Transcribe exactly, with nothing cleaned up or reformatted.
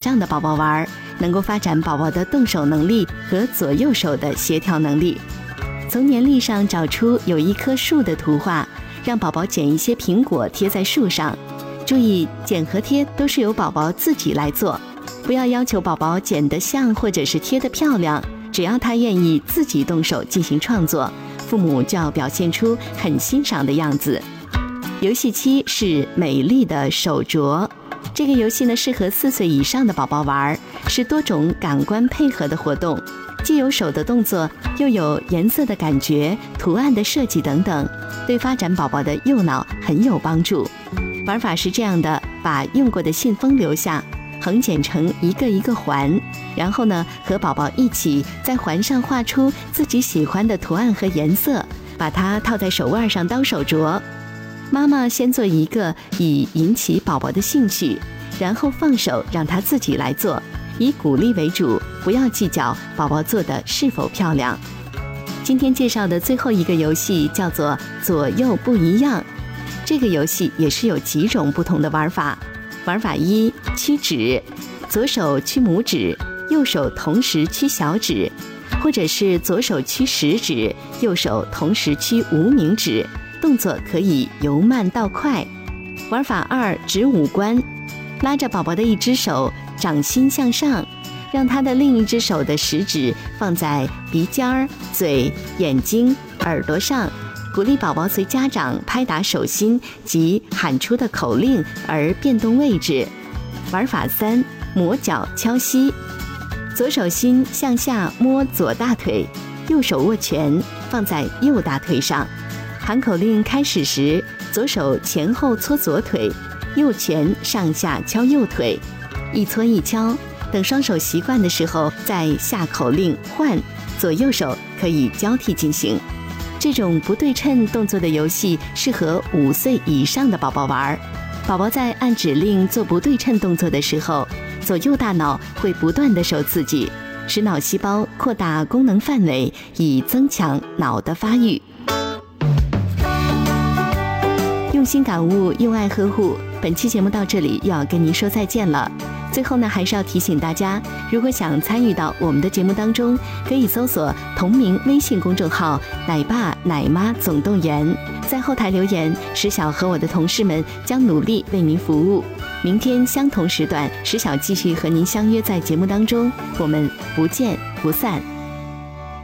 上的宝宝玩，能够发展宝宝的动手能力和左右手的协调能力。从年历上找出有一棵树的图画，让宝宝捡一些苹果贴在树上。注意，剪和贴都是由宝宝自己来做，不要要求宝宝剪得像或者是贴得漂亮，只要他愿意自己动手进行创作，父母就要表现出很欣赏的样子。游戏七是美丽的手镯，这个游戏呢适合四岁以上的宝宝玩，是多种感官配合的活动，既有手的动作，又有颜色的感觉、图案的设计等等，对发展宝宝的右脑很有帮助。玩法是这样的，把用过的信封留下，横剪成一个一个环，然后呢和宝宝一起在环上画出自己喜欢的图案和颜色，把它套在手腕上当手镯。妈妈先做一个，以引起宝宝的兴趣，然后放手让他自己来做，以鼓励为主，不要计较宝宝做的是否漂亮。今天介绍的最后一个游戏叫做左右不一样，这个游戏也是有几种不同的玩法。玩法一，屈指，左手屈拇指，右手同时屈小指，或者是左手屈食指，右手同时屈无名指，动作可以由慢到快。玩法二，指五官，拉着宝宝的一只手，掌心向上，让他的另一只手的食指放在鼻尖儿、嘴、眼睛、耳朵上，鼓励宝宝随家长拍打手心及喊出的口令而变动位置。玩法三，磨脚敲膝，左手心向下摸左大腿，右手握拳放在右大腿上，喊口令开始时，左手前后搓左腿，右拳上下敲右腿，一搓一敲，等双手习惯的时候再下口令换，左右手可以交替进行。这种不对称动作的游戏适合五岁以上的宝宝玩。宝宝在按指令做不对称动作的时候，左右大脑会不断地受刺激，使脑细胞扩大功能范围，以增强脑的发育。用心感悟，用爱呵护。本期节目到这里又要跟您说再见了。最后呢，还是要提醒大家，如果想参与到我们的节目当中，可以搜索同名微信公众号奶爸奶妈总动员，在后台留言，石晓和我的同事们将努力为您服务。明天相同时段，石晓继续和您相约在节目当中，我们不见不散。